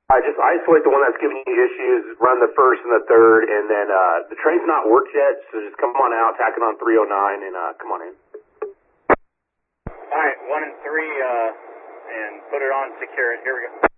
Just isolate the one that's giving you issues, run the first and the third, and then the train's not worked yet, so just come on out, tack it on 309, and come on in. All right, 1 and 3, and put it on secure. Here we go.